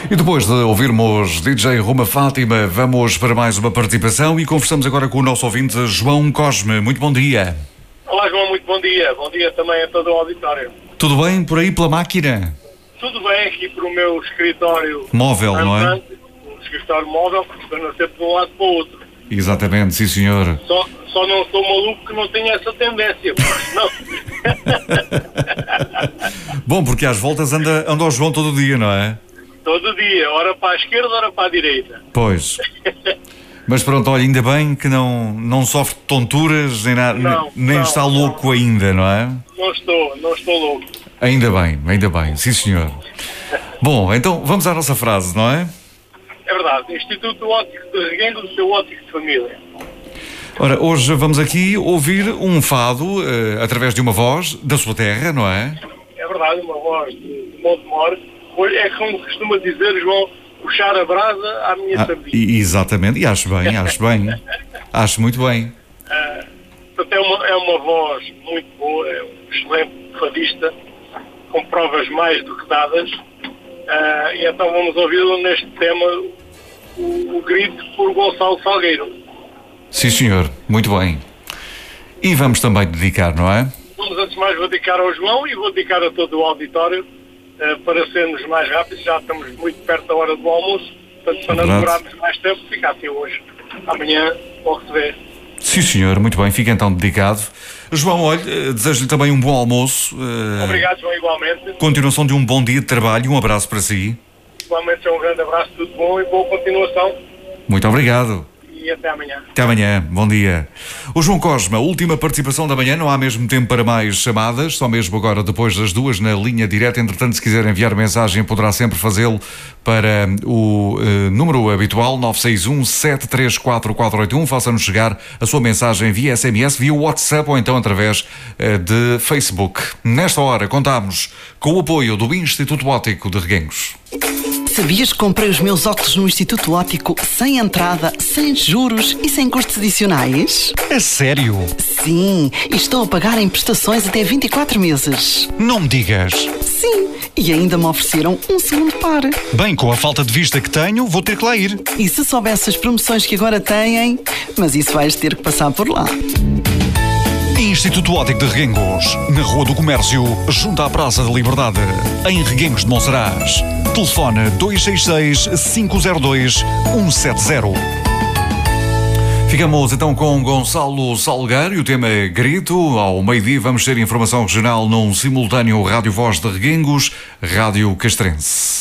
E depois de ouvirmos DJ Roma Fátima, vamos para mais uma participação e conversamos agora com o nosso ouvinte João Cosme. Muito bom dia. Olá, João, muito bom dia. Bom dia também a todo o auditório. Tudo bem por aí pela máquina? Tudo bem aqui para o meu escritório móvel, não é? Um escritório móvel, porque estou não sempre de um lado para o outro. Exatamente, sim senhor. Só não sou maluco que não tenho essa tendência, porque não. Bom, porque às voltas anda ao João todo dia, não é? Todo dia, ora para a esquerda, ora para a direita. Pois. Mas pronto, olha, ainda bem que não sofre tonturas, nem está louco ainda, não é? Não estou louco. Ainda bem, sim senhor. Bom, então vamos à nossa frase, não é? É verdade, Instituto Óptico de Reguengos, o seu óptico de família. Ora, hoje vamos aqui ouvir um fado, através de uma voz da sua terra, não é? É verdade, uma voz de Montemor. É como costuma dizer, João, puxar a brasa à minha sardinha. Exatamente, e acho bem. Acho muito bem. Portanto, é uma voz muito boa, é um excelente fadista, com provas mais do que dadas. E então vamos ouvi-lo neste tema, o grito por Gonçalo Salgueiro. Sim, senhor, muito bem. E vamos também dedicar, não é? Vamos, antes de mais, vou dedicar ao João e vou dedicar a todo o auditório, para sermos mais rápidos. Já estamos muito perto da hora do almoço, portanto, para não demorarmos mais tempo, fica assim hoje. Amanhã, logo se vê. Sim, senhor, muito bem, fica então dedicado. João, olha, desejo-lhe também um bom almoço. Obrigado, João, igualmente. Continuação de um bom dia de trabalho, um abraço para si. Igualmente, um grande abraço, tudo bom e boa continuação. Muito obrigado. E até amanhã. Até amanhã, bom dia. O João Cosme, a última participação da manhã, não há mesmo tempo para mais chamadas, só mesmo agora depois das 2 na linha direta. Entretanto, se quiser enviar mensagem, poderá sempre fazê-lo para o número habitual 961-734-481. Faça-nos chegar a sua mensagem via SMS, via WhatsApp ou então através de Facebook. Nesta hora, contamos com o apoio do Instituto Óptico de Reguengos. Sabias que comprei os meus óculos no Instituto Óptico sem entrada, sem juros e sem custos adicionais? É sério? Sim, e estou a pagar em prestações até 24 meses. Não me digas. Sim, e ainda me ofereceram um segundo par. Bem, com a falta de vista que tenho, vou ter que lá ir. E se soubesse as promoções que agora têm, mas isso vais ter que passar por lá. Instituto Óptico de Reguengos, na Rua do Comércio, junto à Praça da Liberdade, em Reguengos de Monsaraz. Telefone 266-502-170. Ficamos então com Gonçalo Salgueiro e o tema é Grito. Ao meio-dia vamos ter informação regional num simultâneo Rádio Voz de Reguengos, Rádio Castrense.